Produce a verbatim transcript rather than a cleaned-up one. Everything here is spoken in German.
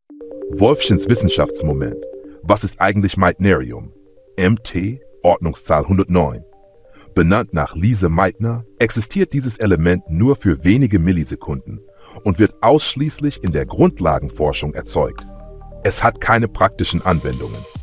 Wolffchens Wissenschaftsmoment. Was ist eigentlich Meitnerium? M T, Ordnungszahl hundertneun. Benannt nach Lise Meitner, existiert dieses Element nur für wenige Millisekunden und wird ausschließlich in der Grundlagenforschung erzeugt. Es hat keine praktischen Anwendungen.